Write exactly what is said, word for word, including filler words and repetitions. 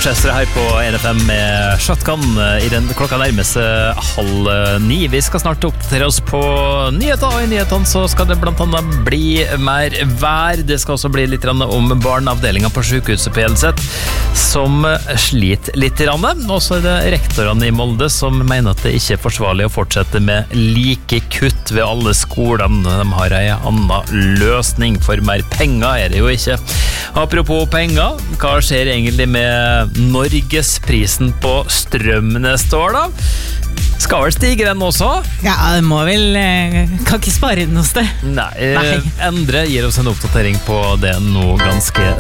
Orkestret her på N F M med Shotgun I den klokka nærmest halv ni. Vi skal snart oppdatere oss på nyheter, og I nyhetene så skal det blant annet bli mer vær. Det skal også bli litt om barneavdelingen på sykehuset på Hjelset, som sliter litt. Og så er det rektorene I Molde som mener at det ikke er forsvarlig å fortsette med like kutt ved alle skolene. De har en annen løsning, for mer penger er det jo ikke. Apropos penger, hva skjer egentlig med Norgesprisen på strøm neste år da? Skal vel stige den også? Ja, det må vel Kan ikke spare den hos det. Nei, Nei. Endre gir oss en oppdatering på det nå ganske